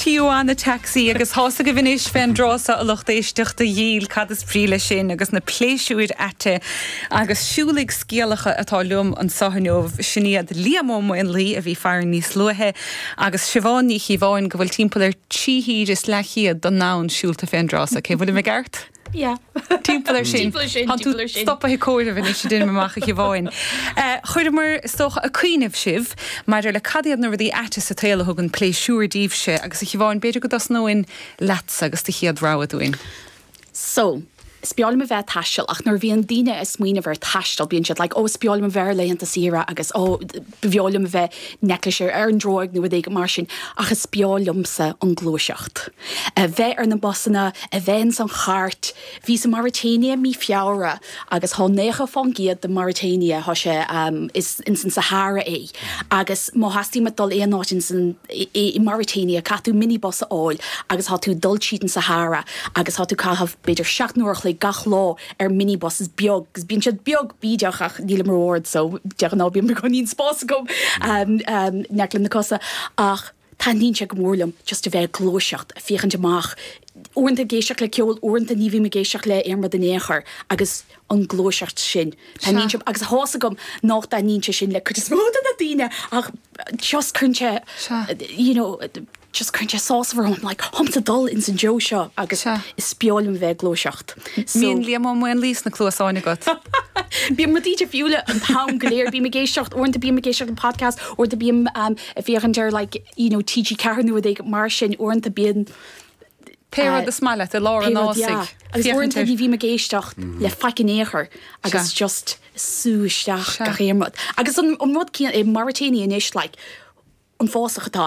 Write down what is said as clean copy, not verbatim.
fiú an na taxi agus hása go bhanis féin drosa a lucht éisteachta díl cad is príle sin agus na pléisiúir ate agus siúlaigh scéalacha atá lum an sahanneomh sinníad líamóm in lí a bhí fear níos luathe agus sibháin ní chibháin go bhfuil timpplair tíhír is lechiad don nán siúlta féin drosa. Cé bhfuil me gart? Ja. Timpplair sin. Stoppa hi cóir a bhí sé duine macha chibháin. Chuir mar stocha a cuiineh sibh, mar le cadíad na bhí ate sa téile thugann pléisiúr díobse agus a chibháin beidir go das nóin leat agus de chiad ráadúin. So, spiol me bheith taisiil ach nar bhíon daine is smuoine bhar taisiil bíonn siad spiol me bhar leanta sira agus bheola me bheith neclaisir ar an droig nu bh mar sin agus spiolumsa an glúiseacht. Bheith ar na bosanna, a bheith san chart, hí sa Mauritania mí fiára agus há nécha fangiad de Mauritania há sé is in san Sahara é. Agus má hasí me dul éon náit in Mauritania catú mini bosa áil agus há tú dul siad in Sahara agus há tú caithh beidir 7 nuair le gach lá minibus is beag, gus bíonn siad beag bídeach ach níl mar óir, so deach ná bíon mar chunín spás gom neclan na cosa ach tá nín se go mórlam just a bheith glóiseacht a fiochan deach orintanta géiseach le ceol orintanta ní bhí me géiseach le ar de néchar agus an glóiseacht sin. Tá nín se agus hása gom nach tá nín se sin le chutas móda na daine ach just chunte just crunch sauce for him like humta dull in St. Joe shop agus is spiolum bheith glóiseacht. Mín líam mhain lís na clúasáinna got. Bí ma díte fiúla an tam goléir bí me géiseacht orintanta bí me géiseacht an podcast or the bím a bhíochanar TG Carnu ag mar sin orintanta bíon Péra de smaile a lá an násig. Agus orintanta bhí me géisteacht le feici néchar agus just súisteach ga chéarmod. Agus an mód cían Mauritania inis an fásachatá